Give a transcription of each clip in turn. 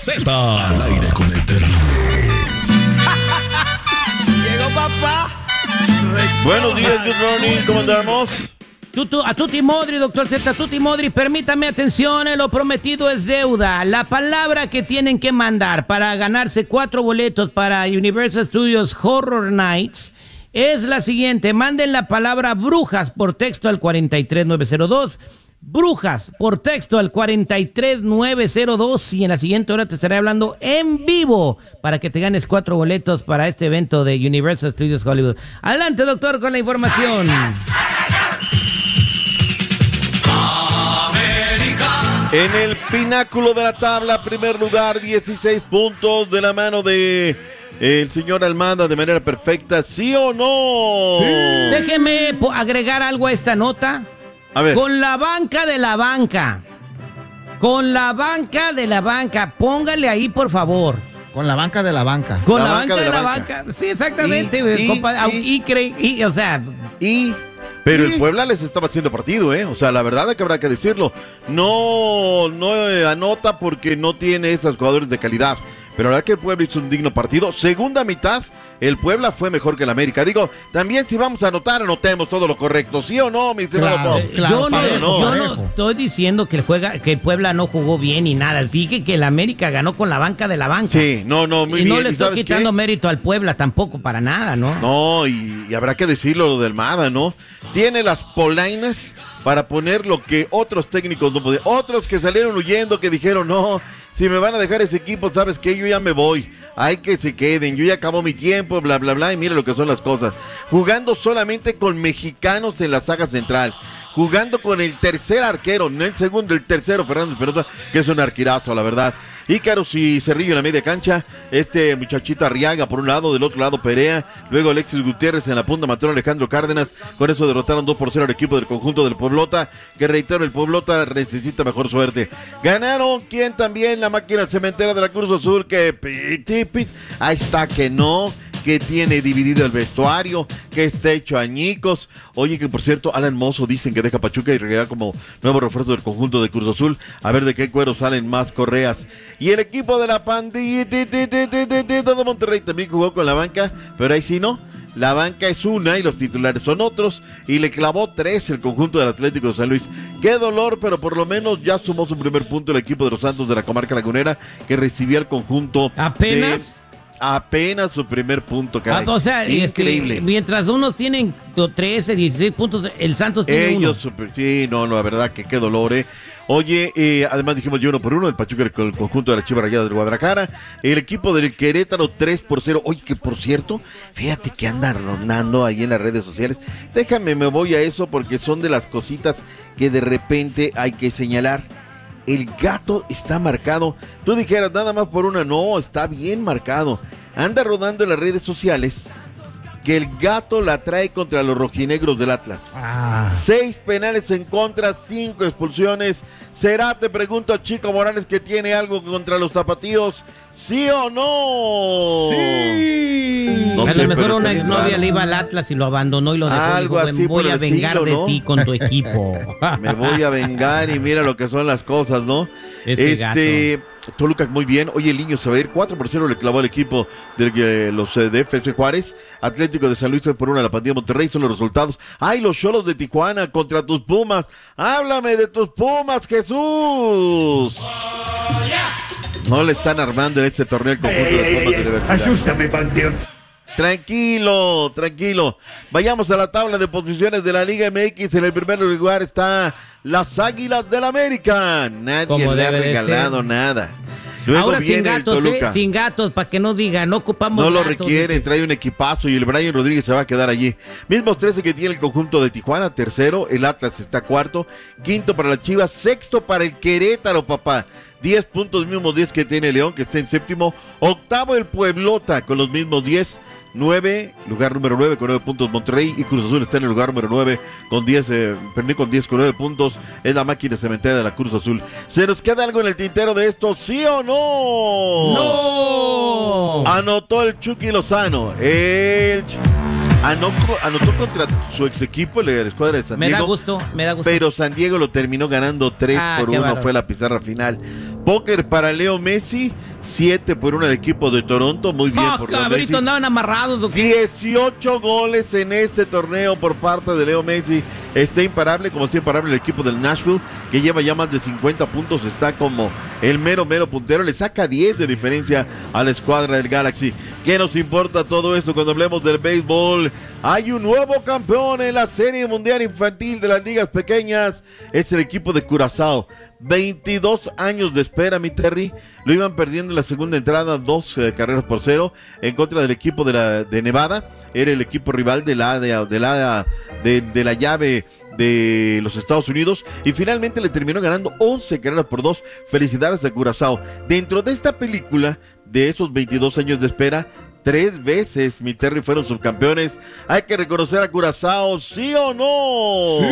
Z. Al aire con el terrible. Llegó papá. Buenos días, good morning, ¿cómo andamos? A Tutti Modri, doctor Z, Tutti Modri, permítame atención, lo prometido es deuda. La palabra que tienen que mandar para ganarse 4 boletos para Universal Studios Horror Nights es la siguiente. Manden la palabra brujas por texto al 43902. Brujas por texto al 43902 y en la siguiente hora te estaré hablando en vivo para que te ganes 4 boletos para este evento de Universal Studios Hollywood. Adelante, doctor, con la información. En el pináculo de la tabla, primer lugar, 16 puntos de la mano de el señor Almada de manera perfecta, ¿sí o no? Sí. Déjeme agregar algo a esta nota. A ver. Con la banca de la banca. Con la banca de la banca. Póngale ahí, por favor. Con la banca de la banca. Con la banca de la banca. Sí, exactamente. Pero el Puebla les estaba haciendo partido, O sea, la verdad es que habrá que decirlo. No anota porque no tiene esos jugadores de calidad. Pero la verdad que el Puebla hizo un digno partido. Segunda mitad, el Puebla fue mejor que el América. Digo, también si vamos a anotar, anotemos todo lo correcto. ¿Sí o no, mi estimado Pop? Yo no estoy diciendo que el Puebla no jugó bien ni nada. Dije que el América ganó con la banca de la banca. Sí, muy y bien. No le estoy quitando mérito al Puebla tampoco para nada, ¿no? No, y habrá que decirlo lo del Almada, ¿no? Tiene las polainas para poner lo que otros técnicos no podían. Otros que salieron huyendo, que dijeron, no, si me van a dejar ese equipo, ¿sabes qué? Yo ya me voy. Hay que se queden, yo ya acabó mi tiempo, bla, bla, bla, y mira lo que son las cosas. Jugando solamente con mexicanos en la saga central. Jugando con el tercer arquero, no el segundo, el tercero, Fernando Espinosa, que es un arquerazo, la verdad. Ícaros y Cerrillo en la media cancha, este muchachito Arriaga por un lado, del otro lado Perea, luego Alexis Gutiérrez en la punta, mató Alejandro Cárdenas, con eso derrotaron 2-0 al equipo del conjunto del Pueblota, que reitero, el Pueblota necesita mejor suerte. Ganaron, ¿quién también? La máquina cementera de la Cruz Azul, que ahí está, que no, que tiene dividido el vestuario, que está hecho añicos. Oye, que por cierto, Alan Mozo dicen que deja Pachuca y regresa como nuevo refuerzo del conjunto de Cruz Azul. A ver de qué cuero salen más correas. Y el equipo de la pandilla de Monterrey también jugó con la banca, pero ahí sí no. La banca es una y los titulares son otros. Y le clavó 3 el conjunto del Atlético de San Luis. Qué dolor, pero por lo menos ya sumó su primer punto el equipo de los Santos de la comarca lagunera, que recibía el conjunto. Apenas su primer punto, caray. O sea, increíble. Mientras unos tienen 13, 16 puntos, el Santos tiene ellos, la verdad que qué dolor, Oye, además dijimos yo 1-1, el Pachuca el conjunto de la Chivas Rayadas del Guadalajara, el equipo del Querétaro 3-0. Oye, que por cierto, fíjate que anda rondando ahí en las redes sociales. Déjame, me voy a eso porque son de las cositas que de repente hay que señalar. El gato está marcado. Tú dijeras nada más por una, no, está bien marcado. Anda rodando en las redes sociales que el gato la trae contra los rojinegros del Atlas. 6 penales en contra, 5 expulsiones. ¿Será, te pregunto a Chico Morales, que tiene algo contra los tapatíos? ¿Sí o no? Sí. No, a lo mejor una exnovia le iba al Atlas y lo abandonó y lo dejó. Algo dijo, así, me voy a vengar de ti con tu equipo. Me voy a vengar y mira lo que son las cosas, ¿no? Gato. Toluca muy bien. Oye, el niño se va a ir. 4-0 le clavó al equipo de los de FC Juárez. Atlético de San Luis por 1 a la pandilla Monterrey. Son los resultados. ¡Ay, los Xolos de Tijuana contra tus Pumas! ¡Háblame de tus Pumas, Jesús! No le están armando en este torneo el conjunto de los Pumas de Diversidad. Asústame, Panteón. Tranquilo. Vayamos a la tabla de posiciones de la Liga MX. En el primer lugar está las Águilas del América. Nadie le ha regalado nada. Luego ahora sin gatos, para que no diga, no ocupamos no gatos. No lo requieren, trae un equipazo y el Brian Rodríguez se va a quedar allí. Mismos 13 que tiene el conjunto de Tijuana, tercero, el Atlas está cuarto, quinto para las Chivas, sexto para el Querétaro, papá. 10 puntos, mismos 10 que tiene León, que está en séptimo. Octavo el Pueblota, con los mismos 10. 9, lugar número 9 con 9 puntos Monterrey, y Cruz Azul está en el lugar número 9 con 10, con 9 puntos. Es la máquina cementera de la Cruz Azul. ¿Se nos queda algo en el tintero de esto, sí o no? ¡No! Anotó el Chucky Lozano. Anotó contra su ex equipo, la escuadra de San Diego. Me da gusto. Pero San Diego lo terminó ganando 3-1, fue la pizarra final. Póker para Leo Messi, 7-1 el equipo de Toronto, muy bien por Leo Messi. Cabrito, andaban amarrados, ¿o qué? 18 goles en este torneo por parte de Leo Messi. Está imparable, como está imparable el equipo del Nashville, que lleva ya más de 50 puntos, está como el mero puntero, le saca 10 de diferencia a la escuadra del Galaxy. ¿Qué nos importa todo esto cuando hablemos del béisbol? Hay un nuevo campeón en la Serie Mundial Infantil de las ligas pequeñas, es el equipo de Curazao. 22 años de espera, mi Terry. Lo iban perdiendo en la segunda entrada, 2 carreras por 0 en contra del equipo de Nevada. Era el equipo rival de la llave de los Estados Unidos, y finalmente le terminó ganando 11 carreras por 2. Felicidades a Curazao. Dentro de esta película, de esos 22 años de espera, 3 veces, mi Terry, fueron subcampeones. Hay que reconocer a Curazao, ¿sí o no?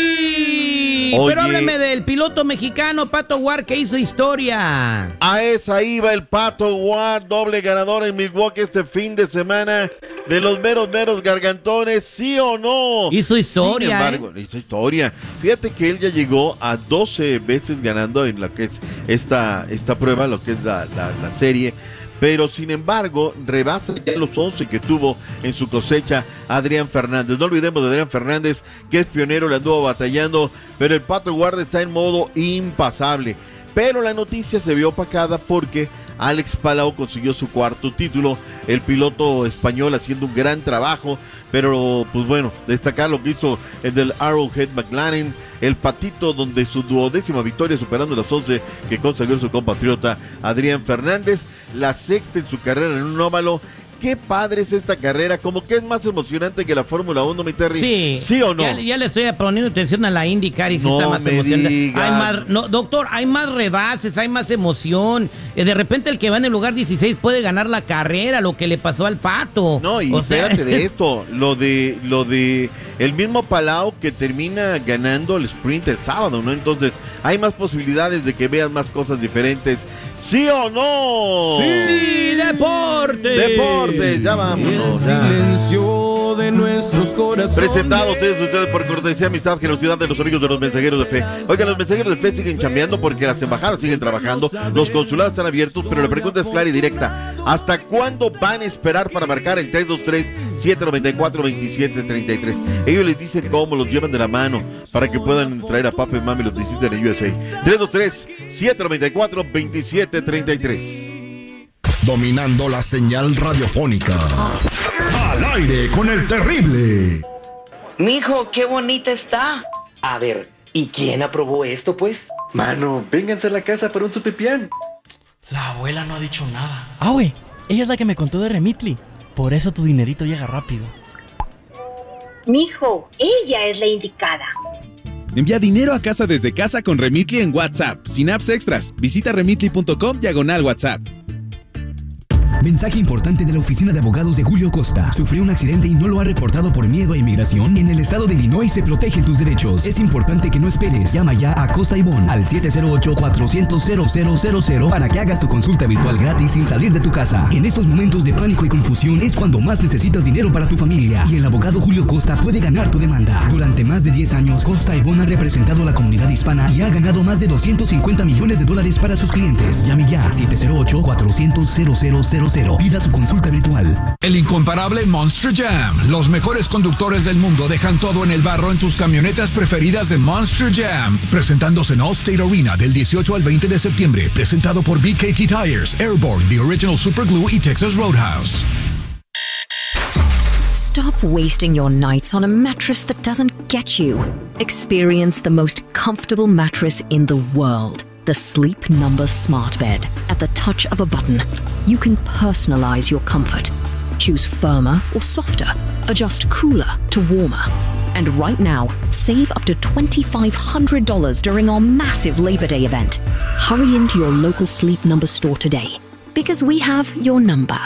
Sí. Oye, pero háblame del piloto mexicano Pato Ward, que hizo historia. A esa iba el Pato Ward, doble ganador en Milwaukee este fin de semana, de los meros gargantones, ¿sí o no? Hizo historia. Sin embargo, hizo historia. Fíjate que él ya llegó a 12 veces ganando en lo que es esta prueba, lo que es la serie. Pero sin embargo, rebasa ya los 11 que tuvo en su cosecha Adrián Fernández. No olvidemos de Adrián Fernández, que es pionero, le anduvo batallando, pero el Pato Ward está en modo impasable. Pero la noticia se vio opacada porque Alex Palau consiguió su 4º título, el piloto español haciendo un gran trabajo, pero pues bueno, destacar lo que hizo el del Arrowhead McLaren, el Patito, donde su 12ª victoria, superando las 11 que consiguió su compatriota Adrián Fernández, la 6ª en su carrera en un óvalo. Qué padre es esta carrera, como que es más emocionante que la Fórmula 1, mi Terry. Sí. ¿Sí o no? Ya le estoy poniendo atención a la IndyCar y sí No está más me emocionante. digas. Hay más, doctor, hay más rebases, hay más emoción. De repente el que va en el lugar 16 puede ganar la carrera, lo que le pasó al Pato. No, y espérate de esto, lo de el mismo Palau que termina ganando el sprint el sábado, ¿no? Entonces, hay más posibilidades de que veas más cosas diferentes. ¿Sí o no? Sí, deporte. Deportes, ya vámonos. Ya. Silencio de nuestros corazones. Presentado ustedes por cortesía, amistad, generosidad de los amigos de los mensajeros de fe. Oigan, los mensajeros de fe siguen chambeando porque las embajadas siguen trabajando, los consulados están abiertos, pero la pregunta es clara y directa. ¿Hasta cuándo van a esperar para marcar el 323-794-2733? Ellos les dicen cómo, los llevan de la mano para que puedan traer a papá y mami los visitan en USA. 323-794-2733. Dominando la señal radiofónica. Al aire con el terrible. Mijo, qué bonita está. A ver, ¿y quién aprobó esto, pues? Mano, vénganse a la casa para un supipián. La abuela no ha dicho nada. Ah, güey, ella es la que me contó de Remitly. Por eso tu dinerito llega rápido. Mijo, ella es la indicada. Envía dinero a casa desde casa con Remitly en WhatsApp, sin apps extras. Visita remitly.com/WhatsApp. Mensaje importante de la oficina de abogados de Julio Costa. ¿Sufrió un accidente y no lo ha reportado por miedo a inmigración? En el estado de Illinois se protegen tus derechos. Es importante que no esperes. Llama ya a Costa y Bon al 708-400-0000 para que hagas tu consulta virtual gratis sin salir de tu casa. En estos momentos de pánico y confusión es cuando más necesitas dinero para tu familia. Y el abogado Julio Costa puede ganar tu demanda. Durante más de 10 años, Costa y Bon ha representado a la comunidad hispana y ha ganado más de $250 millones para sus clientes. Llame ya 708-400-0000. Pida su consulta virtual. El incomparable Monster Jam. Los mejores conductores del mundo dejan todo en el barro en tus camionetas preferidas de Monster Jam. Presentándose en Allstate Arena del 18 al 20 de septiembre. Presentado por BKT Tires, Airborne, The Original Super Glue y Texas Roadhouse. Stop wasting your nights on a mattress that doesn't get you. Experience the most comfortable mattress in the world. The Sleep Number Smart Bed. At the touch of a button, you can personalize your comfort. Choose firmer or softer. Adjust cooler to warmer. And right now, save up to $2,500 during our massive Labor Day event. Hurry into your local Sleep Number store today, because we have your number.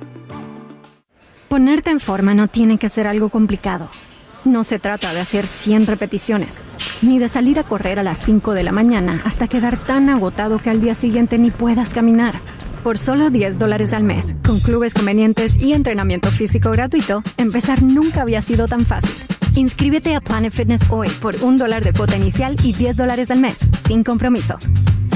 Ponerte en forma no tiene que ser algo complicado. No se trata de hacer 100 repeticiones, ni de salir a correr a las 5 de la mañana hasta quedar tan agotado que al día siguiente ni puedas caminar. Por solo $10 al mes, con clubes convenientes y entrenamiento físico gratuito, empezar nunca había sido tan fácil. Inscríbete a Planet Fitness hoy por $1 de cuota inicial y $10 al mes, sin compromiso.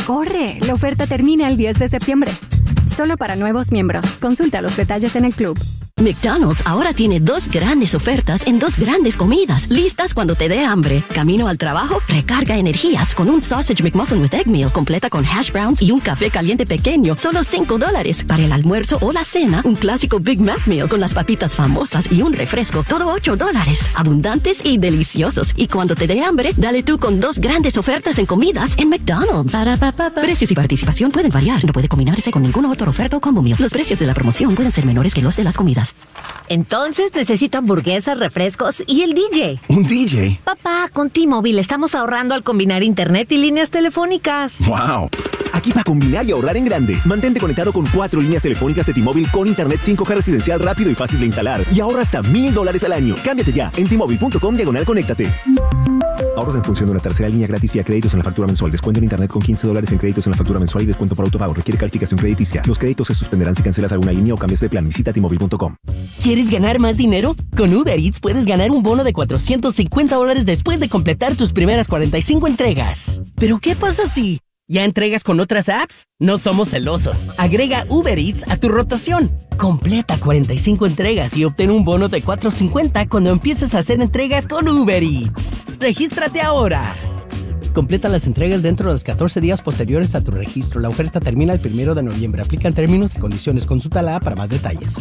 Corre, la oferta termina el 10 de septiembre. Solo para nuevos miembros. Consulta los detalles en el club. McDonald's ahora tiene 2 grandes ofertas en 2 grandes comidas, listas cuando te dé hambre. Camino al trabajo, recarga energías con un Sausage McMuffin with Egg Meal, completa con hash browns y un café caliente pequeño, solo $5. Para el almuerzo o la cena, un clásico Big Mac Meal con las papitas famosas y un refresco, todo $8. Abundantes y deliciosos. Y cuando te dé hambre, dale tú con 2 grandes ofertas en comidas en McDonald's. Precios y participación pueden variar. No puede combinarse con ninguna otra oferta o combo meal. Los precios de la promoción pueden ser menores que los de las comidas. Entonces necesito hamburguesas, refrescos y el DJ. ¿Un DJ? Papá, con T-Mobile estamos ahorrando al combinar internet y líneas telefónicas. ¡Wow! Aquí para combinar y ahorrar en grande. Mantente conectado con 4 líneas telefónicas de T-Mobile con internet 5G residencial rápido y fácil de instalar. Y ahorra hasta $1,000 al año. Cámbiate ya en T-Mobile.com/conéctate. Ahorros en función de una tercera línea gratis vía créditos en la factura mensual. Descuento en internet con $15 en créditos en la factura mensual y descuento por autopago. Requiere calificación crediticia. Los créditos se suspenderán si cancelas alguna línea o cambias de plan. Visita T-Mobile.com. ¿Quieres ganar más dinero? Con Uber Eats puedes ganar un bono de $450 después de completar tus primeras 45 entregas. ¿Pero qué pasa si ya entregas con otras apps? No somos celosos. Agrega Uber Eats a tu rotación. Completa 45 entregas y obtén un bono de $450 cuando empieces a hacer entregas con Uber Eats. ¡Regístrate ahora! Completa las entregas dentro de los 14 días posteriores a tu registro. La oferta termina el 1 de noviembre. Aplican términos y condiciones. Consulta la app para más detalles.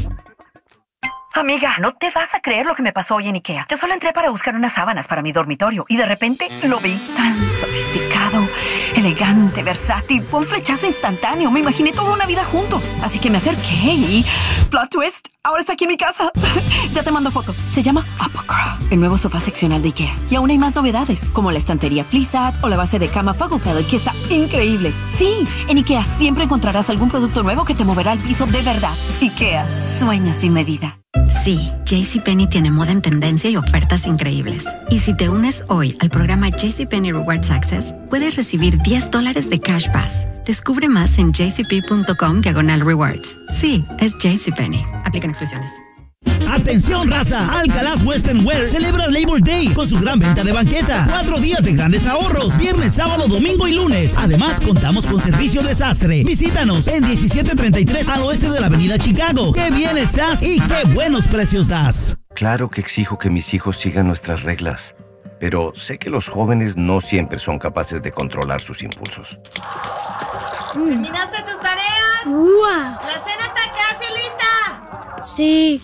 Amiga, no te vas a creer lo que me pasó hoy en IKEA. Yo solo entré para buscar unas sábanas para mi dormitorio y de repente lo vi tan sofisticado, elegante, versátil. Fue un flechazo instantáneo. Me imaginé toda una vida juntos. Así que me acerqué y... ¡plot twist! Ahora está aquí en mi casa. Ya te mando foto. Se llama Apocra, el nuevo sofá seccional de IKEA. Y aún hay más novedades, como la estantería Fleecat o la base de cama Fugglefeld, que está increíble. Sí, en IKEA siempre encontrarás algún producto nuevo que te moverá al piso de verdad. IKEA, sueña sin medida. Sí, JCPenney tiene moda en tendencia y ofertas increíbles. Y si te unes hoy al programa JCPenney Rewards Access, puedes recibir $10 de Cash Pass. Descubre más en jcp.com/rewards. Sí, es JCPenney. Aplican exclusiones. ¡Atención, raza! Alcalá Western Wear celebra Labor Day con su gran venta de banqueta. 4 días de grandes ahorros, viernes, sábado, domingo y lunes. Además, contamos con servicio de sastre. Visítanos en 1733 al oeste de la avenida Chicago. ¡Qué bien estás y qué buenos precios das! Claro que exijo que mis hijos sigan nuestras reglas, pero sé que los jóvenes no siempre son capaces de controlar sus impulsos. ¿Terminaste tus tareas? ¡Wow! ¡La cena está casi lista! Sí.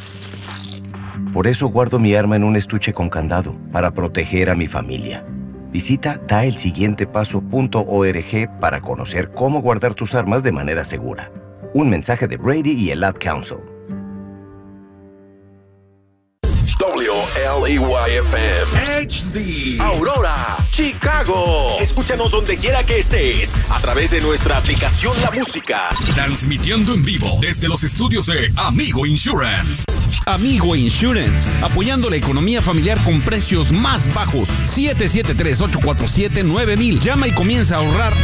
Por eso guardo mi arma en un estuche con candado, para proteger a mi familia. Visita daelsiguientepaso.org para conocer cómo guardar tus armas de manera segura. Un mensaje de Brady y el Ad Council. WLEY-FM HD Aurora, Chicago. Escúchanos donde quiera que estés a través de nuestra aplicación La Música. Transmitiendo en vivo desde los estudios de Amigo Insurance. Amigo Insurance, apoyando la economía familiar con precios más bajos. 773-847-9000. Llama y comienza a ahorrar